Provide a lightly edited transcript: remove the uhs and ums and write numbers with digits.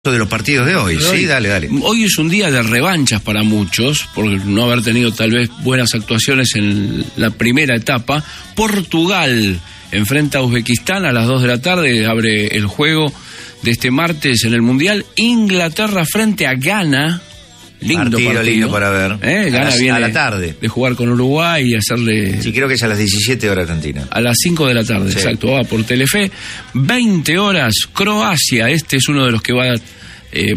de los partidos de hoy, sí, dale. Hoy es un día de revanchas para muchos, por no haber tenido tal vez buenas actuaciones en la primera etapa. Portugal enfrenta a Uzbekistán a las 2 de la tarde, abre el juego de este martes en el Mundial. Inglaterra frente a Ghana. Lindo partido para ver. Ghana viene a la tarde de jugar con Uruguay y hacerle... Sí, creo que es a las 17 horas Argentina. A las 5 de la tarde, sí. Exacto, va por Telefe. 20 horas, Croacia. Este es uno de los que va